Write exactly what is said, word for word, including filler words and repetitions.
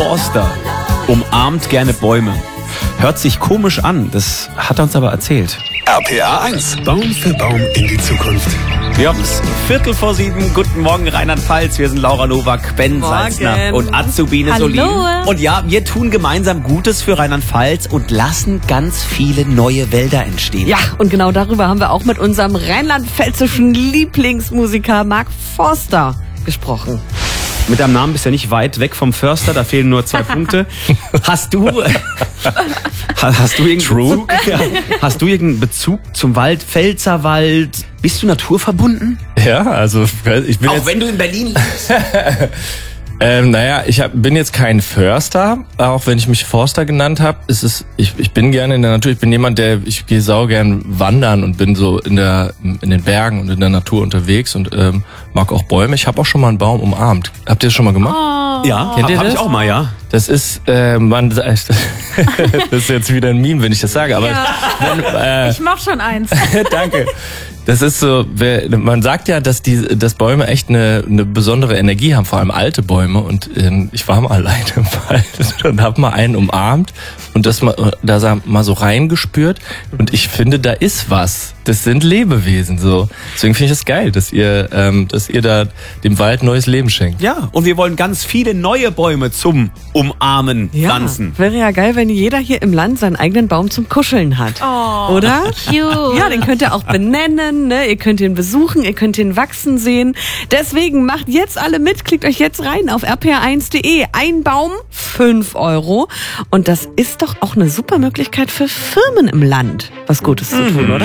Forster umarmt gerne Bäume. Hört sich komisch an, das hat er uns aber erzählt. R P R eins. Baum für Baum in die Zukunft. Wir haben es Viertel vor sieben. Guten Morgen, Rheinland-Pfalz. Wir sind Laura Nowak, Ben Morgen. Salzner und Azubine Hallo. Solin. Und ja, wir tun gemeinsam Gutes für Rheinland-Pfalz und lassen ganz viele neue Wälder entstehen. Ja, und genau darüber haben wir auch mit unserem rheinland-pfälzischen Lieblingsmusiker Mark Forster gesprochen. Mit deinem Namen bist du ja nicht weit weg vom Förster, da fehlen nur zwei Punkte. Hast du, hast du irgendeinen Bezug, ja, hast du irgendeinen Bezug zum Wald, Pfälzerwald? Bist du naturverbunden? Ja, also ich bin Auch jetzt, wenn du in Berlin lebst. ähm, naja, ich hab, bin jetzt kein Förster, auch wenn ich mich Forster genannt habe. Es ist, ich, ich bin gerne in der Natur. Ich bin jemand, der ich gehe sau gern wandern und bin so in der in den Bergen und in der Natur unterwegs und ähm, mag auch Bäume. Ich habe auch schon mal einen Baum umarmt. Habt ihr das schon mal gemacht? Oh. Ja, Kennt ihr hab das? ich auch mal, ja. Das ist, äh, man, das ist jetzt wieder ein Meme, wenn ich das sage, aber Ja. wenn, äh, Ich mach schon eins. danke. Das ist so, wer- man sagt ja, dass die, dass Bäume echt eine, eine besondere Energie haben, vor allem alte Bäume. Und ähm, ich war mal alleine im Wald und habe mal einen umarmt und das mal, da sa- mal so reingespürt. Und ich finde, da ist was. Das sind Lebewesen so. Deswegen finde ich das geil, dass ihr, ähm, dass ihr da dem Wald neues Leben schenkt. Ja, und wir wollen ganz viele neue Bäume zum Umarmen Ja, pflanzen. wäre ja geil, wenn jeder hier im Land seinen eigenen Baum zum Kuscheln hat. Oh, Oder? cute. Ja, den könnt ihr auch benennen, ne? Ihr könnt ihn besuchen, ihr könnt ihn wachsen sehen. Deswegen macht jetzt alle mit, klickt euch jetzt rein auf r p r eins punkt d e. Ein Baum, fünf Euro. Und das ist doch auch eine super Möglichkeit für Firmen im Land, was Gutes zu tun, oder?